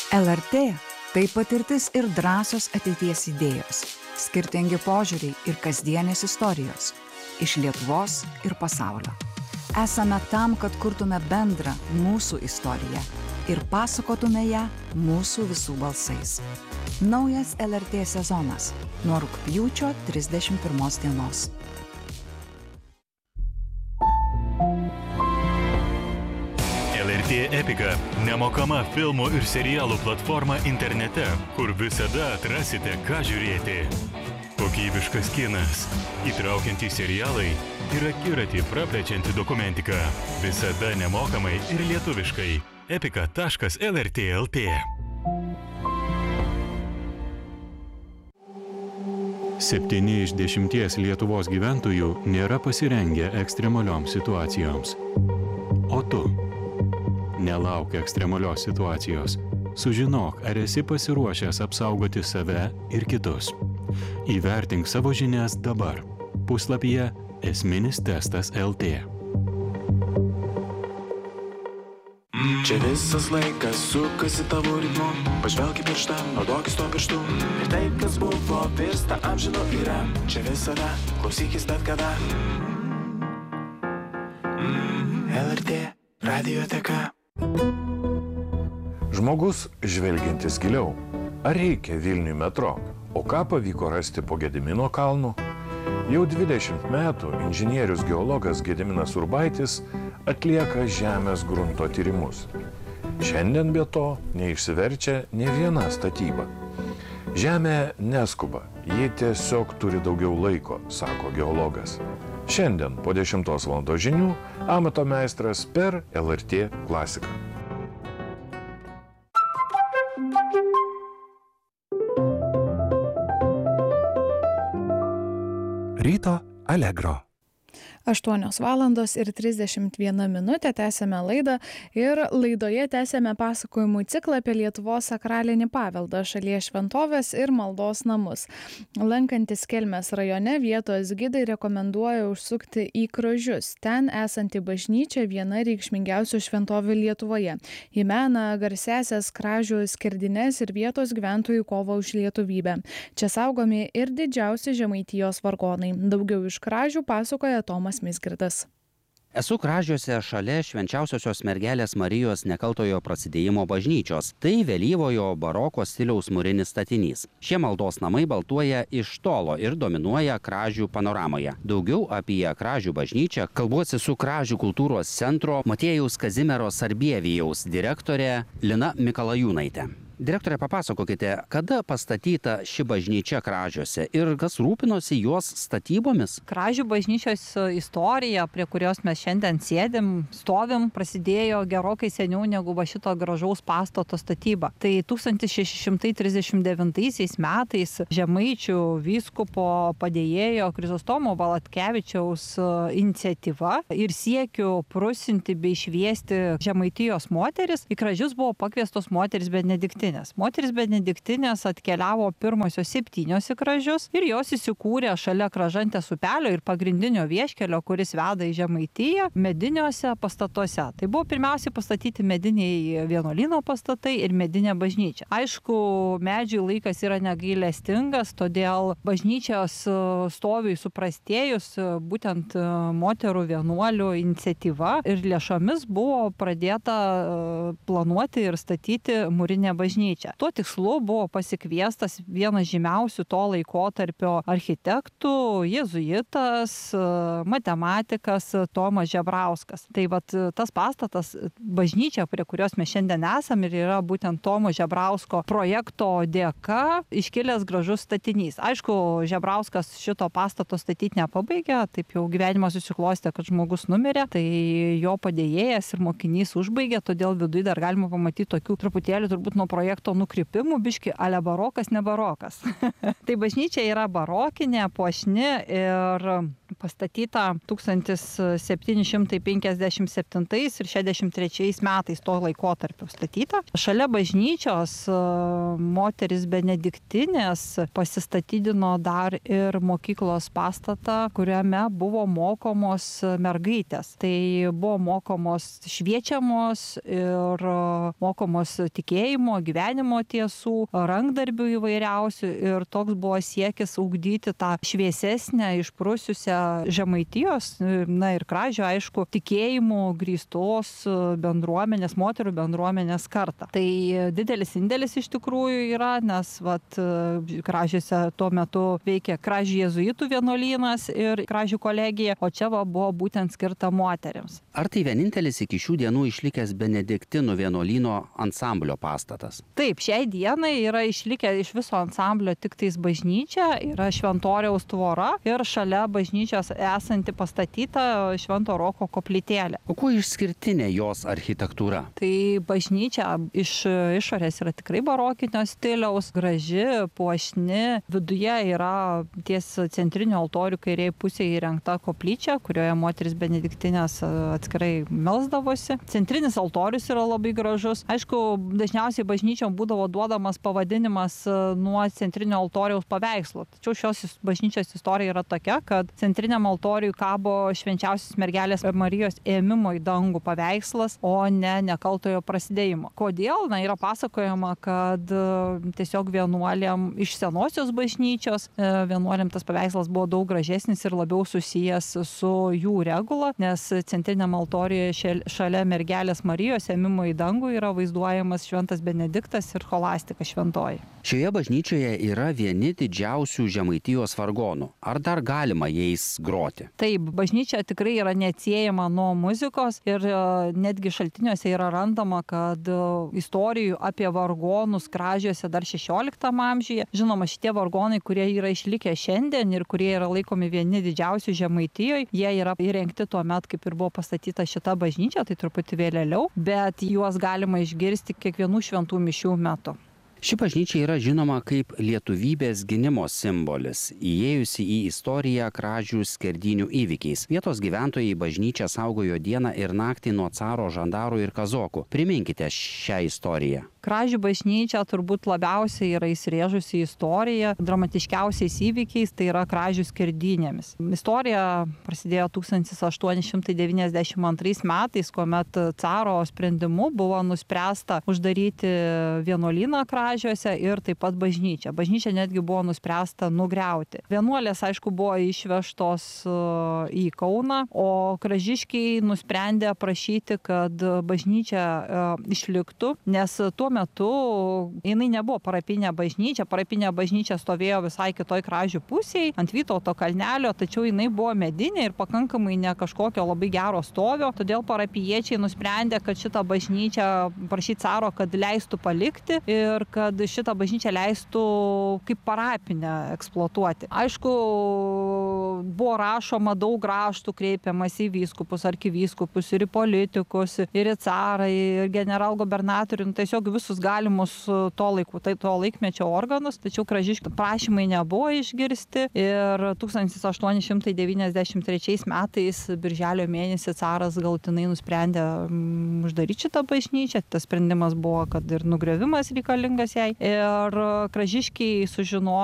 LRT tai patirtis ir drąsios ateities idėjos, skirtingi požiūriai ir kasdienės istorijos iš Lietuvos ir pasaulio. Esame tam, kad kurtume bendrą mūsų istoriją ir pasakotume ją mūsų visų balsais. Naujas LRT sezonas nuo rugpjūčio 31 dienos. LRT Epika – nemokama filmų ir serialų platforma internete, kur visada atrasite, ką žiūrėti. Kokybiškas kinas, įtraukiantys serialai ir akiratį praplečianti dokumentika. Visada nemokamai ir lietuviškai. epika.lrt.lt 7 iš 10 Lietuvos gyventojų nėra pasirengę ekstremalioms situacijoms. O tu? Nelauk ekstremalios situacijos. Sužinok, ar esi pasiruošęs apsaugoti save ir kitus. Įvertink savo žinias dabar. Puslapyje esminis testas LT. Čia visas laikas sukasi tavo ritmu. Pažvelk į pirštą, naudokis tuo pirštu. Ir tai, kas buvo, virsta amžino yra. Čia visada, klausykis bet kada. LRT radioteka. Žmogus žvelgiantis giliau. Ar reikia Vilniui metro? O ką pavyko rasti po Gedimino kalnu? Jau 20 metų inžinierius geologas Gediminas Urbaitis atlieka žemės grunto tyrimus. Šiandien be to neišsiverčia nė viena statyba. Žemė neskuba, ji tiesiog turi daugiau laiko, sako geologas. Šiandien po 10 val. Žinių amato meistras per LRT klasiką. Ryto Allegro. 8:31 tęsėme laidą ir laidoje tęsėme pasakojimų ciklą apie Lietuvos sakralinį paveldą, šalies šventoves ir maldos namus. Lankantis Kelmės rajone, vietos gidai rekomenduoja užsukti į Kražius. Ten esanti bažnyčia viena reikšmingiausių šventovių Lietuvoje. Ji mena garsiąsias Kražių skerdines ir vietos gyventojų kovą už lietuvybę. Čia saugomi ir didžiausi Žemaitijos vargonai. Daugiau iš Kražių pasakoja Tomas Misgirdas. Esu Kražiuose šalia švenčiausiosios mergelės Marijos nekaltojo prasidėjimo bažnyčios. Tai vėlyvojo baroko stiliaus mūrinis statinys. Šie maldos namai baltuoja iš tolo ir dominuoja Kražių panoramoje. Daugiau apie Kražių bažnyčią kalbuosi su Kražių kultūros centro Motiejaus Kazimiero Sarbievijaus direktorė Lina Mikalajūnaitė. Direktorė, papasakokite, kada pastatyta ši bažnyčia Kražiuose ir kas rūpinosi jos statybomis? Kražių bažnyčios istorija, prie kurios mes šiandien stovim, prasidėjo gerokai seniau negu šito gražaus pastato statyba. Tai 1639 metais Žemaičių vyskupo padėjėjo Krizostomo Valatkevičiaus iniciatyva ir siekiu prusinti bei šviesti Žemaitijos moteris. Į Kražius buvo pakviestos moteris benediktinės. Moteris benediktinės atkeliavo pirmosios 7 į Kražius ir jos įsikūrė šalia Kražantės upelio ir pagrindinio vieškelio, kuris veda į Žemaitiją, mediniuose pastatuose. Tai buvo pirmiausiai pastatyti mediniai vienuolyno pastatai ir medinė bažnyčia. Aišku, medžiui laikas yra negailestingas, todėl bažnyčios stoviui suprastėjus, būtent moterų vienuolių iniciatyva ir lėšomis buvo pradėta planuoti ir statyti mūrinę bažnyčią. Tuo tikslu buvo pasikviestas vienas žymiausių to laikotarpio architektų, jėzuitas, matematikas Tomas Žebrauskas. Tai tas pastatas, bažnyčia, prie kurios mes šiandien esam, ir yra būtent Tomo Žebrausko projekto dėka iškilęs gražus statinys. Aišku, Žebrauskas šito pastato statyti nepabaigė, taip jau gyvenimas susiklostė, kad žmogus numirė, tai jo padėjėjas ir mokinys užbaigė, todėl viduje dar galima pamatyti tokių truputėlį turbūt nuo projekto nukrypimų, biški ale barokas, ne barokas. Tai bažnyčia yra barokinė, puošni ir pastatyta 1757 ir 63 metais to laikotarpio statyta. Šalia bažnyčios moteris benediktinės pasistatydino dar ir mokyklos pastatą, kuriame buvo mokomos mergaitės. Tai buvo mokomos šviečiamos ir mokomos tikėjimo, gyvenimo tiesų, rankdarbių įvairiausių ir toks buvo siekis ugdyti tą šviesesnę, išprusiusią Žemaitijos, na ir Kražių, aišku, tikėjimų grįstos bendruomenės, moterų bendruomenės kartą. Tai didelis indėlis iš tikrųjų yra, nes Kražiuose tuo metu veikė Kražių jėzuitų vienuolynas ir Kražių kolegija, o čia buvo būtent skirta moteriams. Ar tai vienintelis iki šių dienų išlikęs benediktinų vienuolyno ansamblio pastatas? Taip, šiai dienai yra išlikę iš viso ansamblio tik tais bažnyčia, yra Šventoriaus tvora ir šalia bažnyčios esanti pastatyta Švento Roko koplytėlė. O kuo išskirtinė jos architektūra? Tai bažnyčia iš išorės yra tikrai barokinio stiliaus, graži, puošni. Viduje yra ties centrinio altorių kairėje pusėje įrengta koplyčia, kurioje moteris benediktinės atskirai melsdavosi. Centrinis altorius yra labai gražus. Aišku, dažniausiai bažnyčiom būdavo duodamas pavadinimas nuo centrinio altoriaus paveikslo. Tačiau šios bažnyčios istorija yra tokia, kad centriniam altoriui kabo švenčiausios mergelės Marijos ėmimo į dangų paveikslas, o ne nekaltojo prasidėjimo. Kodėl? Na, yra pasakojama, kad tiesiog vienuoliam iš senosios bažnyčios, vienuoliam tas paveikslas buvo daug gražesnis ir labiau susijęs su jų regula, nes centriniam altorijoje šalia mergelės Marijos ėmimo į dangų yra vaizduojamas Šventas Benediktas ir Scholastika šventoji. Šioje bažnyčioje yra vieni didžiausių Žemaitijos vargonų. Ar dar galima jais groti? Taip, bažnyčia tikrai yra neatsiejama nuo muzikos ir netgi šaltiniuose yra randama, kad istorijų apie vargonus Kražiuose dar 16 amžiuje. Žinoma, šitie vargonai, kurie yra išlikę šiandien ir kurie yra laikomi vieni didžiausių Žemaitijoje, jie yra įrengti tuo met, kaip ir buvo pastatyta šita bažnyčia, tai truputį vėliau, bet juos galima išgirsti kiekvienų šventų mišių metu. Ši bažnyčia yra žinoma kaip lietuvybės gynimo simbolis, įėjusi į istoriją Kražių skerdynių įvykiais. Vietos gyventojai bažnyčią saugojo dieną ir naktį nuo caro, žandarų ir kazokų. Priminkite šią istoriją. Kražių bažnyčia turbūt labiausiai yra įsirėžusi į istoriją dramatiškiausiais įvykiais, tai yra Kražių skerdynėmis. Istorija prasidėjo 1892 metais, kuomet caro sprendimu buvo nuspręsta uždaryti vienuolyną Kražiuose ir taip pat bažnyčią. Bažnyčia netgi buvo nuspręsta nugriauti. Vienuolės, aišku, buvo išvežtos į Kauną, o kražiškiai nusprendė prašyti, kad bažnyčia išliktų, nes tuo metu jinai nebuvo parapinė bažnyčia stovėjo visai kitoj Kražių pusėje, ant Vytauto kalnelio, tačiau jinai buvo medinė ir pakankamai ne kažkokio labai gero stovio, todėl parapijiečiai nusprendė, kad šitą bažnyčią prašyti caro, kad leistų palikti ir kad šitą bažnyčią leistų kaip parapinę eksploatuoti. Aišku, buvo rašoma daug raštų, kreipiamas į vyskupus, arkivyskupus ir į politikus, ir į carą, ir generalgubernatorių, tiesiog visus galimus to laikmečio organus, tačiau kražiškių prašymai nebuvo išgirsti ir 1893 metais birželio mėnesį caras galutinai nusprendė uždaryti šitą bažnyčią. Tas sprendimas buvo, kad ir nugriovimas reikalingas jai ir kražiškiai sužinojo